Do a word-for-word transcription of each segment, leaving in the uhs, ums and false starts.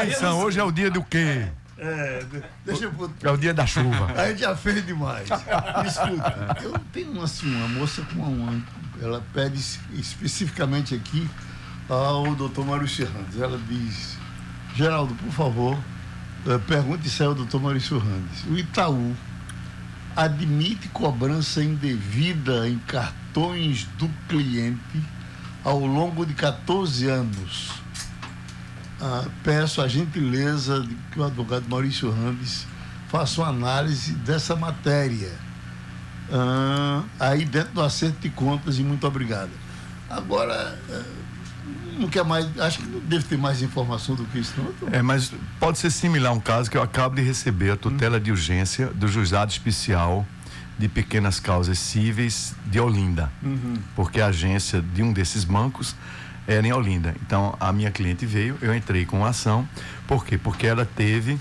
Atenção, hoje é o dia do quê? É, deixa eu... É o dia da chuva. A gente já fez demais. Escuta, eu tenho assim, uma moça com uma... Ela pede especificamente aqui ao doutor Maurício Randes. Ela diz: Geraldo, por favor, pergunte se é o doutor Maurício Randes. O Itaú admite cobrança indevida em cartões do cliente ao longo de catorze anos. Ah, peço a gentileza de que o advogado Maurício Randes faça uma análise dessa matéria. Ah, aí dentro do acerto de contas, e muito obrigado. Agora, não quer mais, acho que não deve ter mais informação do que isso, não. Tô... É, mas pode ser similar a um caso que eu acabo de receber a tutela hum. de urgência do Juizado Especial de Pequenas Causas Cíveis de Olinda, uhum. porque a agência de um desses bancos era em Olinda. Então a minha cliente veio, eu entrei com a ação. Por quê? Porque ela teve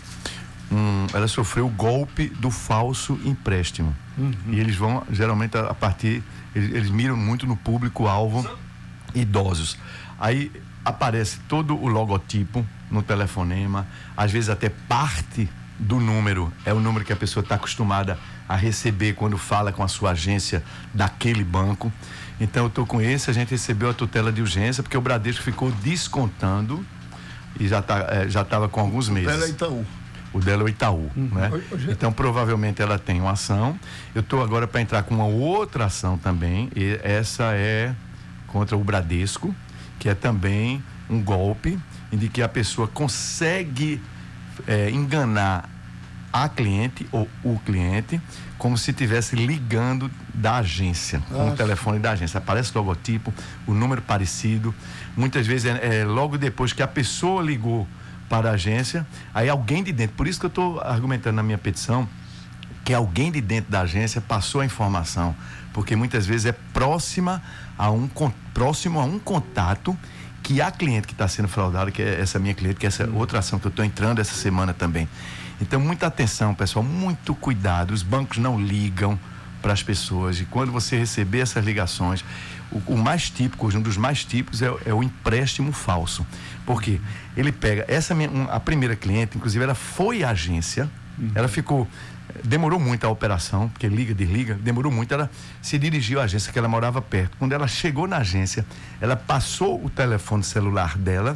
um, ela sofreu o golpe do falso empréstimo. Uhum. E eles vão, geralmente, a, a partir, eles, eles miram muito no público-alvo idosos. Aí aparece todo o logotipo no telefonema, às vezes até parte do número é o número que a pessoa está acostumada a receber quando fala com a sua agência daquele banco. Então eu estou com esse, a gente recebeu a tutela de urgência porque o Bradesco ficou descontando e já tá, é, já estava com alguns meses. O dela é Itaú. O dela é o Itaú, uhum. né? Então provavelmente ela tem uma ação. Eu estou agora para entrar com uma outra ação também, e essa é contra o Bradesco, que é também um golpe em que a pessoa consegue é, enganar a cliente ou o cliente como se estivesse ligando da agência, com o telefone da agência. Aparece o logotipo, o número parecido. Muitas vezes é, é logo depois que a pessoa ligou para a agência, aí alguém de dentro, por isso que eu estou argumentando na minha petição, que alguém de dentro da agência passou a informação, porque muitas vezes é próxima a um, próximo a um contato que a cliente que está sendo fraudada, que é essa minha cliente, que é essa outra ação que eu estou entrando essa semana também. Então, muita atenção, pessoal, muito cuidado. Os bancos não ligam para as pessoas. E quando você receber essas ligações, o, o mais típico, um dos mais típicos é, é o empréstimo falso. Por quê? Ele pega, essa minha, um, a primeira cliente, inclusive, ela foi à agência, uhum. ela ficou, demorou muito a operação, porque liga, desliga, demorou muito, ela se dirigiu à agência, que ela morava perto. Quando ela chegou na agência, ela passou o telefone celular dela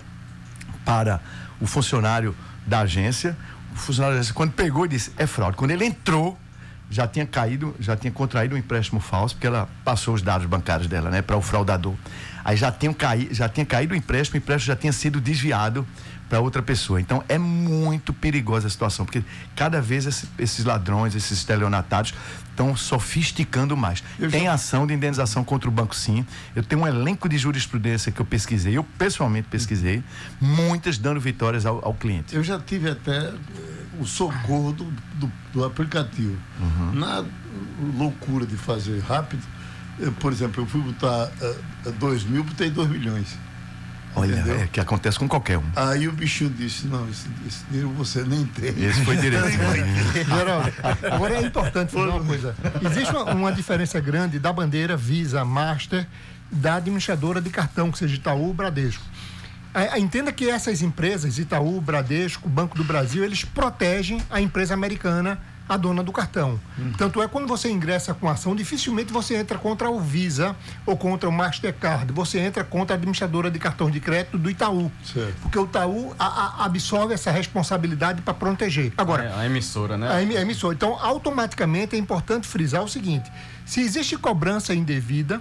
para o funcionário da agência. O funcionário da agência, quando pegou, disse, é fraude. Quando ele entrou, já tinha caído, já tinha contraído um empréstimo falso, porque ela passou os dados bancários dela, né, para o fraudador. Aí já tinha, caí, já tinha caído o empréstimo, o empréstimo já tinha sido desviado para outra pessoa. Então é muito perigosa a situação, porque cada vez esse, esses ladrões, esses estelionatários estão sofisticando mais. Eu Tem já... ação de indenização contra o banco, sim. Eu tenho um elenco de jurisprudência que eu pesquisei, eu pessoalmente pesquisei, muitas dando vitórias ao, ao cliente. Eu já tive até o socorro do, do, do aplicativo. Uhum. Na loucura de fazer rápido, eu, por exemplo, eu fui botar uh, dois mil, botei dois milhões. Olha, entendeu? É que acontece com qualquer um. Aí o bichinho disse, não, esse, esse dinheiro você nem tem. Esse foi direito. Geraldo, agora é importante falar uma coisa. Existe uma, uma diferença grande da bandeira Visa, Master, da administradora de cartão, que seja Itaú, Bradesco. A, a, entenda que essas empresas, Itaú, Bradesco, Banco do Brasil, eles protegem a empresa americana, a dona do cartão. Hum. Tanto é, quando você ingressa com ação, dificilmente você entra contra o Visa ou contra o Mastercard. Você entra contra a administradora de cartão de crédito do Itaú. Certo. Porque o Itaú a, a, absorve essa responsabilidade para proteger. Agora, é, a emissora, né? A, em, a emissora. Então, automaticamente é importante frisar o seguinte: se existe cobrança indevida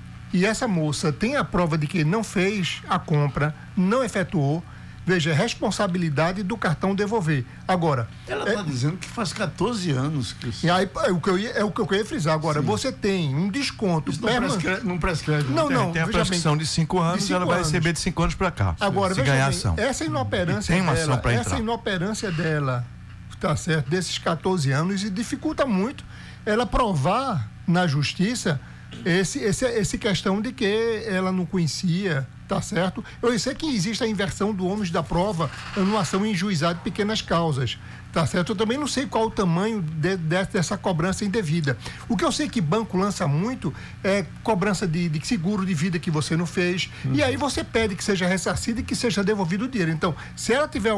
e essa moça tem a prova de que não fez a compra, não efetuou, veja, responsabilidade do cartão devolver. Agora... Ela está é, dizendo que faz catorze anos que isso... E aí, é o que eu ia, é o que eu queria frisar. Agora, sim, você tem um desconto... Isso não, perma... prescreve, não prescreve. Não, não. Tem a prescrição bem, de cinco anos, e ela vai anos. receber de cinco anos para cá. Agora, se veja ganhar bem, ação. Essa inoperância tem uma dela, ação para entrar. Essa inoperância dela, tá certo, desses catorze anos, e dificulta muito ela provar na justiça esse, esse, esse questão de que ela não conhecia, tá certo? Eu sei que existe a inversão do ônus da prova numa ação em juizado de pequenas causas, tá certo? Eu também não sei qual o tamanho de, de, dessa cobrança indevida. O que eu sei que banco lança muito é cobrança de, de seguro de vida que você não fez, uhum. E aí você pede que seja ressarcido e que seja devolvido o dinheiro. Então, se ela tiver